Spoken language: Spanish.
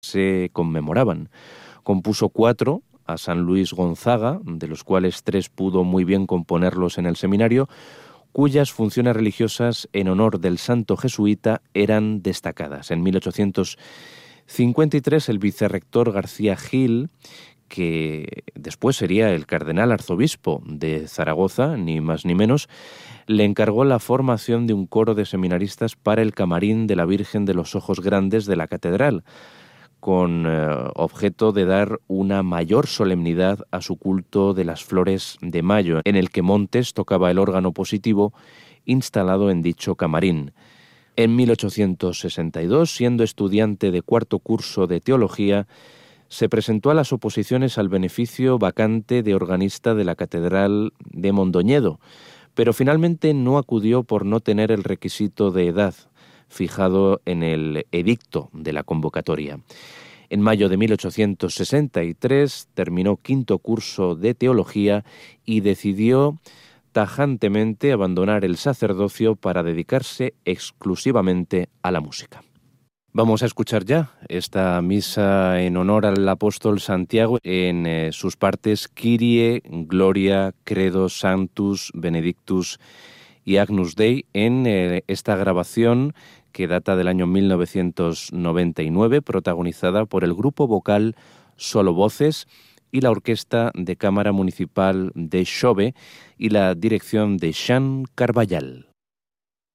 se conmemoraban. Compuso 4 a San Luis Gonzaga, de los cuales 3 pudo muy bien componerlos en el seminario, cuyas funciones religiosas en honor del santo jesuita eran destacadas. En 1853 el vicerrector García Gil, que después sería el cardenal arzobispo de Zaragoza, ni más ni menos, le encargó la formación de un coro de seminaristas para el camarín de la Virgen de los Ojos Grandes de la catedral, con objeto de dar una mayor solemnidad a su culto de las flores de mayo, en el que Montes tocaba el órgano positivo instalado en dicho camarín. En 1862, siendo estudiante de 4º curso de teología, se presentó a las oposiciones al beneficio vacante de organista de la Catedral de Mondoñedo, pero finalmente no acudió por no tener el requisito de edad fijado en el edicto de la convocatoria. En mayo de 1863 terminó 5º curso de teología y decidió tajantemente abandonar el sacerdocio para dedicarse exclusivamente a la música. Vamos a escuchar ya esta misa en honor al apóstol Santiago en sus partes Kyrie, Gloria, Credo, Sanctus, Benedictus y Agnus Dei, en esta grabación que data del año 1999, protagonizada por el grupo vocal Solo Voces y la Orquesta de Cámara Municipal de Xove y la dirección de Xan Carballal.